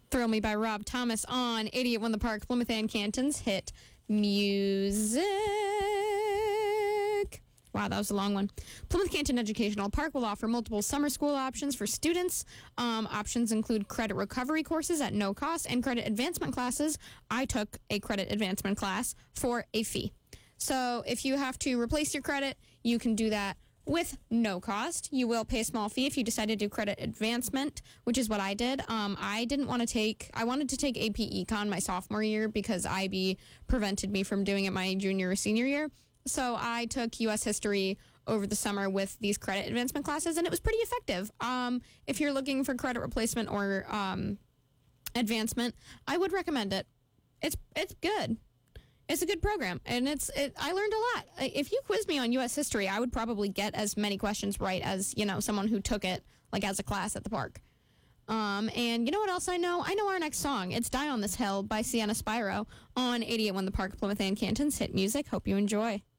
Thrill Me by Rob Thomas on 88.1 The Park, Plymouth and Canton's hit music. Wow, that was a long one. Plymouth Canton Educational Park will offer multiple summer school options for students. Options include credit recovery courses at no cost and credit advancement classes. I took a credit advancement class for a fee. So if you have to replace your credit, you can do that with no cost. You will pay a small fee if you decide to do credit advancement, which is what I did. I wanted to take AP Econ my sophomore year because IB prevented me from doing it my junior or senior year. So I took U.S. history over the summer with these credit advancement classes, and it was pretty effective. If you're looking for credit replacement or advancement, I would recommend it. It's good. It's a good program, and I learned a lot. If you quiz me on U.S. history, I would probably get as many questions right as, someone who took it, like, as a class at the park. And you know what else I know? I know our next song. It's Die on This Hill by Sienna Spyro on 88.1 The Park, Plymouth and Canton's hit music. Hope you enjoy.